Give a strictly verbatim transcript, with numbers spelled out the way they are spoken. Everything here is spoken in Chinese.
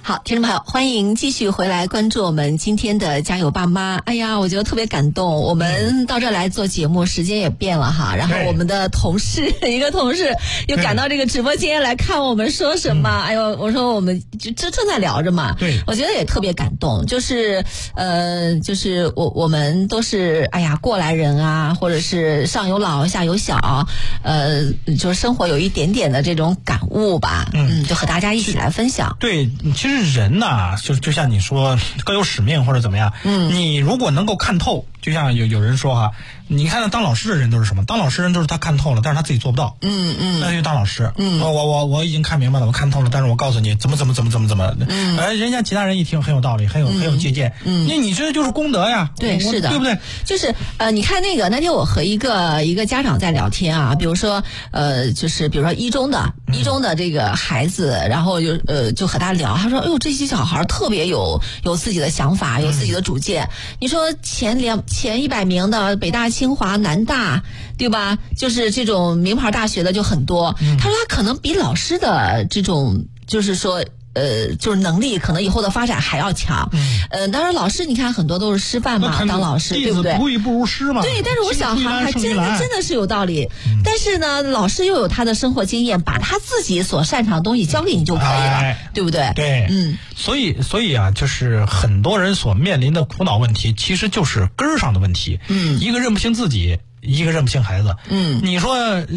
好，听众朋友，欢迎继续回来关注我们今天的加油爸妈。哎呀，我觉得特别感动。我们到这儿来做节目，时间也变了哈。然后我们的同事，一个同事又赶到这个直播间来看我们说什么。哎呦，我说我们就这正在聊着嘛。 对， 我觉得也特别感动。就是呃，就是我我们都是哎呀过来人啊，或者是上有老下有小，呃，就是生活有一点点的这种感悟吧。嗯，就和大家一起来分享。 对，其实人呐，就就像你说各有使命或者怎么样，嗯，你如果能够看透，就像有有人说哈，你看当老师的人都是什么？当老师人都是他看透了，但是他自己做不到，嗯嗯，那就当老师，嗯，我我我已经看明白了，我看透了，但是我告诉你怎么怎么怎么怎么怎么，嗯，哎，人家其他人一听很有道理，很有、嗯、很有借鉴，嗯，那你这就是功德呀， 对，是的， 对不对？ 就是呃，你看那个那天我和一个一个家长在聊天啊，比如说呃，就是比如说一中的、嗯、一中的这个孩子，然后就呃就和他聊，他说，哎呦，这些小孩特别有有自己的想法，有自己的主见。嗯、你说前两前一百名的北大、清华、南大，对吧？就是这种名牌大学的就很多。嗯、他说他可能比老师的这种，就是说。呃，就是能力可能以后的发展还要强。嗯，呃，当然老师你看很多都是师范嘛，当老师对不对？ 弟子不义不如师嘛。 对，但是我小孩还真的真的是有道理。嗯、但是呢，老师又有他的生活经验，把他自己所擅长的东西教给你就可以了，哎、对不对？ 对，嗯。所以，所以啊，就是很多人所面临的苦恼问题，其实就是根儿上的问题。嗯，一个认不清自己，一个认不清孩子。嗯，你说。